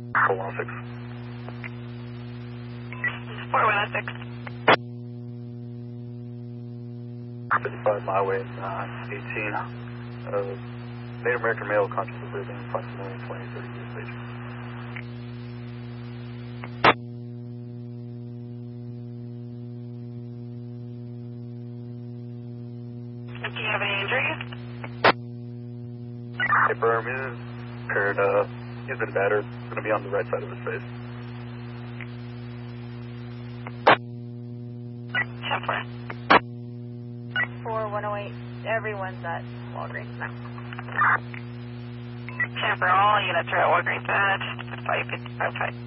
4106. 4106. 55 Myway 18. Native American male consciously breathing approximately 20-30 years of age. Do you have any injuries? Hey, Berm, he's impaired. He's been battered. It's going to be on the right side of his face. 10-4. 4108. Everyone's at Walgreens now. 10-4, all units are at Walgreens at 555.